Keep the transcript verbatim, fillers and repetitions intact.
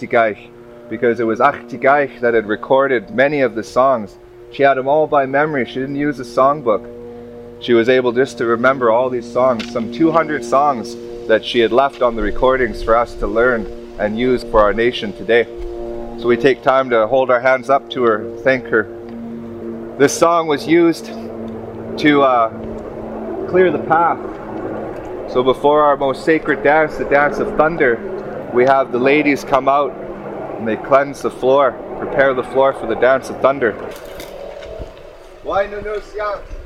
Achtigaich, because it was Achtigaich that had recorded many of the songs. She had them all by memory. She didn't use a songbook. She was able just to remember all these songs, some two hundred songs that she had left on the recordings for us to learn and use for our nation today. So we take time to hold our hands up to her, thank her. This song was used to uh, clear the path. So before our most sacred dance, the Dance of Thunder, we have the ladies come out and they cleanse the floor, prepare the floor for the Dance of Thunder. Why no no siya?